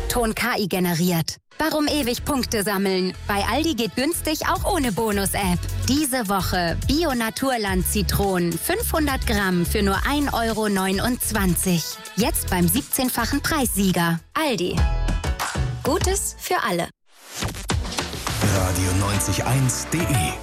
O-Ton KI generiert. Warum ewig Punkte sammeln? Bei Aldi geht günstig auch ohne Bonus-App. Diese Woche Bio-Naturland-Zitronen 500 Gramm für nur 1,29 €. Jetzt beim 17-fachen Preissieger. Aldi. Gutes für alle. Radio 90.1.de